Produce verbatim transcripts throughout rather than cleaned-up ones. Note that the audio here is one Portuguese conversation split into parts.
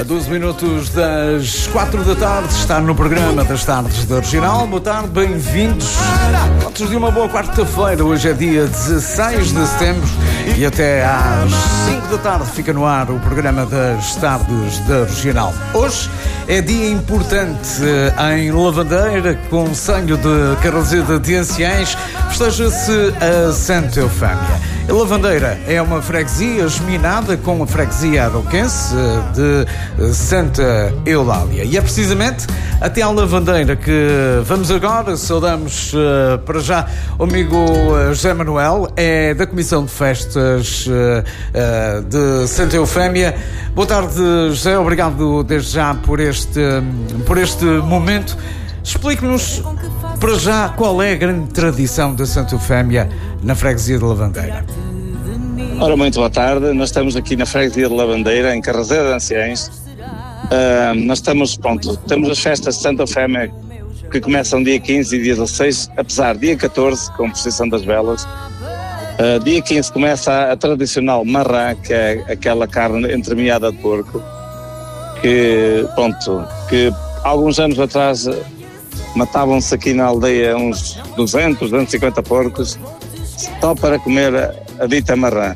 A doze minutos das quatro da tarde, está no programa das tardes da Regional. Boa tarde, bem-vindos. Votos de uma boa quarta-feira. Hoje é dia dezesseis de setembro e até às cinco da tarde fica no ar o programa das tardes da Regional. Hoje é dia importante em Lavandeira, Concelho de Carrazeda de Anciães, festeja-se a Santa Eufémia. A Lavandeira é uma freguesia geminada com a freguesia aroquense de Santa Eulália. E é precisamente até à Lavandeira que vamos agora. Saudamos uh, para já o amigo José Manuel, é da Comissão de Festas uh, uh, de Santa Eufémia. Boa tarde, José. Obrigado desde já por este, por este momento. Explique-nos para já qual é a grande tradição da Santa Eufémia na freguesia de Lavandeira. Ora, muito boa tarde. Nós estamos aqui na freguesia de Lavandeira, em Carrazeda de Anciães. Uh, nós estamos, pronto, temos as festas de Santa Eufémia que começam dia quinze e dia dezesseis, apesar dia catorze, com a procissão das velas. Uh, dia quinze começa a, a tradicional marrã, que é aquela carne entremeada de porco, que, pronto, que alguns anos atrás matavam-se aqui na aldeia uns duzentos, duzentos e cinquenta porcos só para comer a, a dita marrã.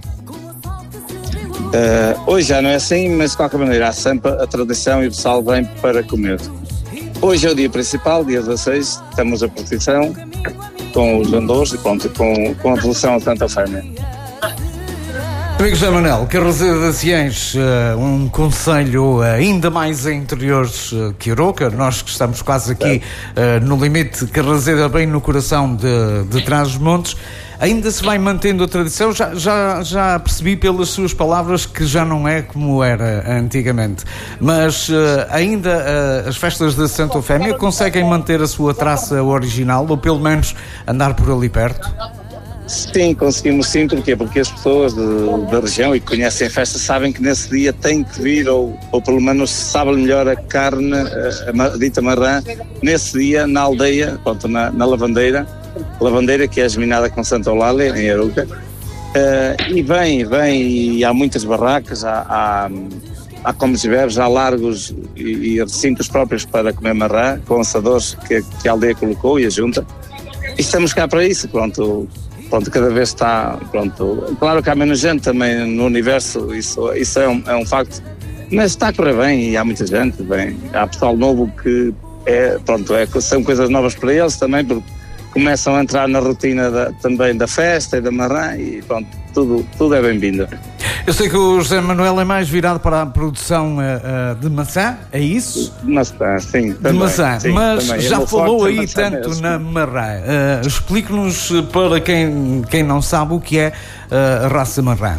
Uh, hoje já não é assim, mas de qualquer maneira há sempre a tradição e o pessoal vem para comer. Hoje é o dia principal, dia dezesseis, temos a procissão com os andores e pronto, com, com a devoção a Santa Eufémia. Amigo José Manuel, Carrazeda de Anciães, um concelho ainda mais em interiores que Aroca. Nós que estamos quase aqui uh, no limite, Carrazeda bem no coração de, de Trás-os-Montes. Ainda se vai mantendo a tradição? Já, já, já percebi pelas suas palavras que já não é como era antigamente. Mas uh, ainda uh, as festas da Santa Eufémia conseguem manter a sua traça original, ou pelo menos andar por ali perto? Sim, conseguimos sim. Porquê? Porque as pessoas de, da região e que conhecem a festa sabem que nesse dia tem que vir, ou, ou pelo menos sabe melhor a carne, a, a dita marrã, nesse dia na aldeia, pronto, na, na Lavandeira, Lavandeira, que é geminada com Santa Eulália, em Aroca. Uh, e vem, vem, e há muitas barracas, há, há, há comes e bebes, há largos e, e recintos próprios para comer marrã, com assadores que, que a aldeia colocou e a junta. E estamos cá para isso, pronto. Pronto, cada vez está, pronto, claro que há menos gente também no universo, isso, isso é, um, é um facto, mas está a correr bem e há muita gente, bem, há pessoal novo que é, pronto, é, são coisas novas para eles também, porque começam a entrar na rotina da, também da festa e da marrã e pronto, tudo, tudo é bem-vindo. Eu sei que o José Manuel é mais virado para a produção uh, uh, de maçã, é isso? De maçã, sim. Também, de maçã, sim, mas também. já falou aí tanto mesmo. na marrã. Uh, explique-nos para quem, quem não sabe o que é uh, a raça marrã.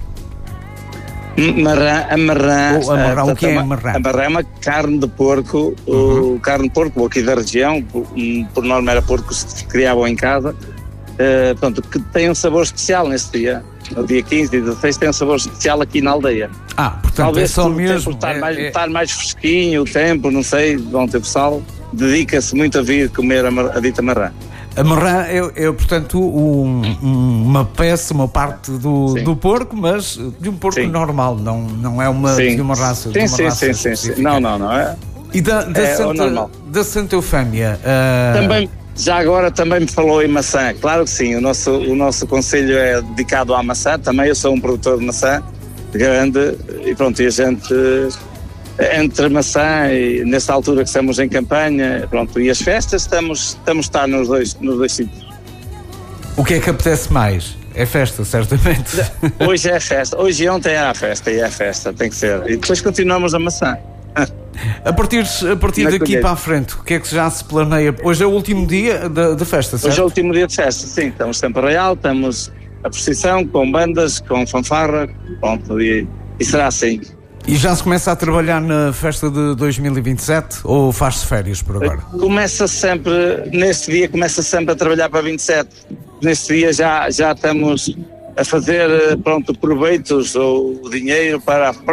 Marrã, a marrã, Ou a marrã, uh, o que é a marrã? A marrã é uma carne de porco, uhum. o, carne de porco aqui da região, por, por norma era porcos que se criavam em casa, uh, portanto, que tem um sabor especial nesse dia. No dia quinze e dezesseis tem um sabor especial aqui na aldeia. Ah, portanto talvez é só mesmo estar, é, mais, é... estar mais fresquinho o tempo, não sei, bom, o pessoal dedica-se muito a vir comer a, mar, a dita marrã. A marrã é, é portanto, um, uma peça, uma parte do, do porco, mas de um porco sim. normal, não, não é uma, de uma raça. Sim, de uma sim, raça sim, sim, sim. Não, não, não é. E da, da, é Santa, da Santa Eufémia? Uh... Também, já agora também me falou em maçã, claro que sim, o nosso, o nosso concelho é dedicado à maçã, também eu sou um produtor de maçã grande e pronto, e a gente entre maçã e nesta altura que estamos em campanha, pronto, e as festas estamos, estamos a estar nos dois, nos dois sítios. O que é que apetece mais? É festa, certamente. Hoje é festa, hoje e ontem era a festa e é a festa, tem que ser, e depois continuamos a maçã. A partir, a partir daqui colheita. Para a frente, o que é que já se planeia? Hoje é o último dia da, da festa, certo? Hoje é o último dia de festa, sim. Estamos sempre real, temos a procissão com bandas, com fanfarra, pronto, e, e será assim. E já se começa a trabalhar na festa de dois mil e vinte e sete ou faz-se férias por agora? Começa sempre, neste dia começa sempre a trabalhar para vinte e sete. Neste dia já, já estamos a fazer, pronto, proveitos ou dinheiro para a